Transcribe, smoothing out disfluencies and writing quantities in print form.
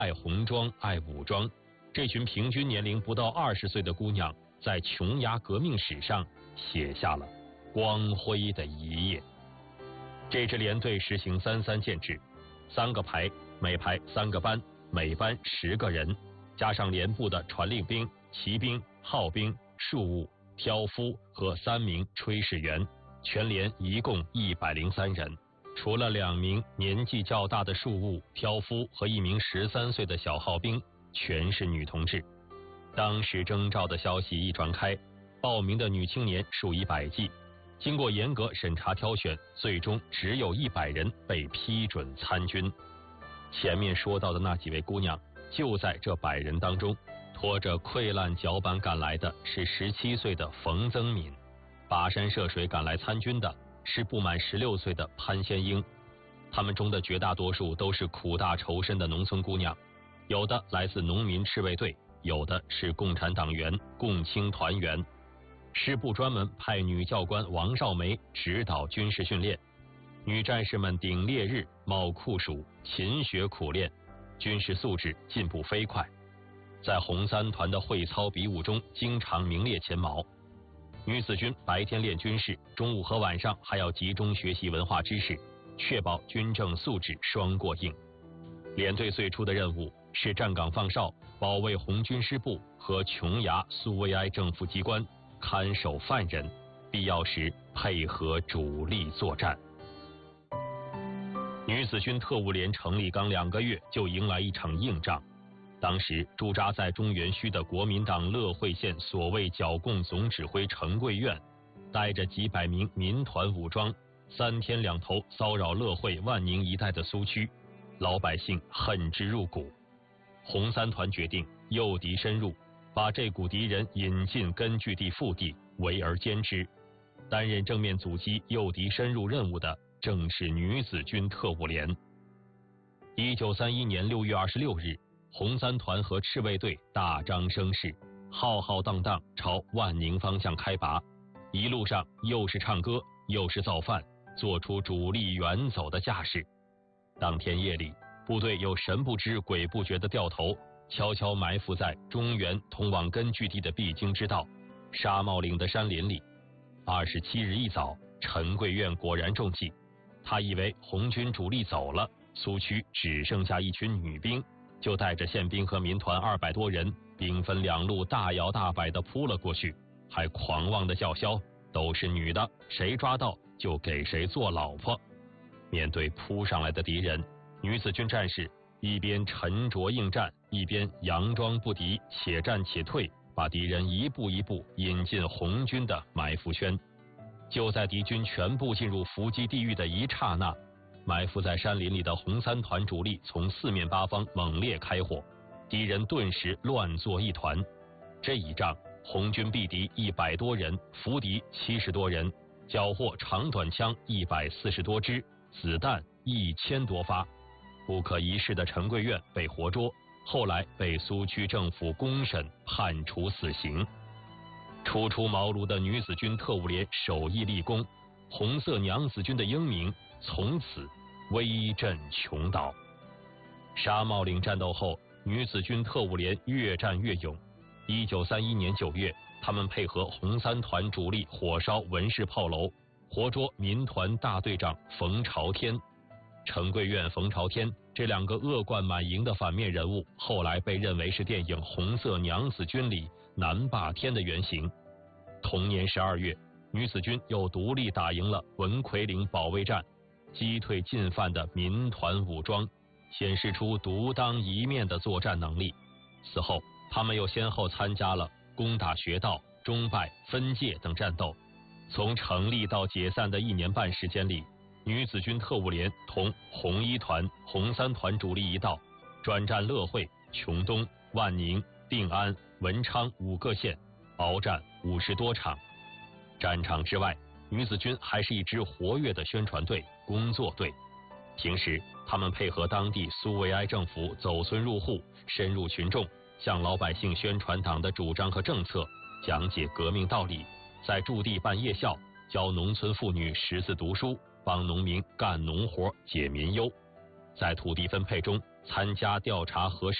爱红装、爱武装，这群平均年龄不到20岁的姑娘，在琼崖革命史上写下了光辉的一页。这支连队实行33建制，3个排，每排3个班，每班10个人，加上连部的传令兵、骑兵、号兵、庶务、挑夫和3名炊事员，全连一共103人。除了2名年纪较大的庶务、挑夫和1名13岁的小号兵，全是女同志。当时征召的消息一传开，报名的女青年数以百计。经过严格审查挑选，最终只有100人被批准参军。前面说到的那几位姑娘，就在这100人当中，拖着溃烂脚板赶来的是17岁的冯增敏，跋山涉水赶来参军的是不满16岁的潘先英。他们中的绝大多数都是苦大仇深的农村姑娘，有的来自农民赤卫队，有的是共产党员、共青团员。师部专门派女教官王少梅指导军事训练，女战士们顶烈日、冒酷暑、勤学苦练，军事素质进步飞快，在红三团的会操比武中经常名列前茅。女子军白天练军事，中午和晚上还要集中学习文化知识，确保军政素质双过硬。连队最初的任务是站岗放哨，保卫红军师部和琼崖苏维埃政府机关，看守犯人，必要时配合主力作战。女子军特务连成立刚2个月，就迎来一场硬仗。当时驻扎在中原区的国民党乐会县所谓剿共总指挥陈贵院，带着几百名民团武装，3天2头骚扰乐会万宁一带的苏区，老百姓恨之入骨。红三团决定诱敌深入，把这股敌人引进根据地腹地，围而歼之。担任正面阻击诱敌深入任务的正是女子军特务连。1931年6月26日，红三团和赤卫队大张声势，浩浩荡荡朝万宁方向开拔，一路上又是唱歌又是造饭，做出主力远走的架势。当天夜里，部队又神不知鬼不觉地掉头，悄悄埋伏在中原通往根据地的必经之道沙帽岭的山林里。27日一早，陈贵院果然中计，他以为红军主力走了，苏区只剩下一群女兵，就带着宪兵和民团200多人，兵分2路大摇大摆地扑了过去，还狂妄地叫嚣，都是女的，谁抓到就给谁做老婆。面对扑上来的敌人，女子军战士一边沉着应战，一边佯装不敌，且战且退，把敌人一步一步引进红军的埋伏圈。就在敌军全部进入伏击地狱的一刹那，埋伏在山林里的红三团主力从4面8方猛烈开火，敌人顿时乱作一团。这一仗，红军毙敌100多人，俘敌70多人，缴获长短枪140多支，子弹1000多发。不可一世的陈贵院被活捉，后来被苏区政府公审，判处死刑。初出茅庐的女子军特务连首义立功，红色娘子军的英名从此威震琼岛。沙帽岭战斗后，女子军特务连越战越勇。1931年9月，他们配合红三团主力火烧文氏炮楼，活捉民团大队长冯朝天。陈贵院、冯朝天这2个恶贯满盈的反面人物，后来被认为是电影《红色娘子军》里南霸天的原型。同年12月，女子军又独立打赢了文奎岭保卫战，击退进犯的民团武装，显示出独当一面的作战能力。此后，他们又先后参加了攻打学道、中拜、分界等战斗。从成立到解散的1年半时间里，女子军特务连同红一团、红三团主力一道，转战乐会、琼东、万宁、定安、文昌5个县，鏖战50多场。战场之外，女子军还是一支活跃的宣传队、工作队。平时，他们配合当地苏维埃政府走村入户，深入群众，向老百姓宣传党的主张和政策，讲解革命道理，在驻地办夜校，教农村妇女识字读书，帮农民干农活解民忧。在土地分配中， 参加调查核实